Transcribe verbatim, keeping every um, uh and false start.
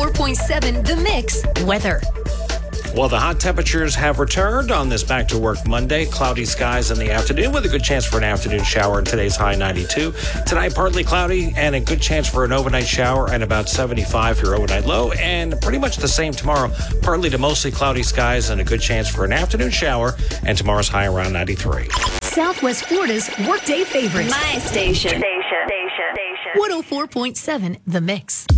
four point seven The Mix weather. Well, the hot temperatures have returned on this back-to-work Monday. Cloudy skies in the afternoon with a good chance for an afternoon shower in today's high ninety-two. Tonight, partly cloudy and a good chance for an overnight shower and about seventy-five for your overnight low. And pretty much the same tomorrow. Partly to mostly cloudy skies and a good chance for an afternoon shower. And tomorrow's high around ninety-three. Southwest Florida's workday favorite. My station. Station. Station. Station. one oh four point seven The Mix.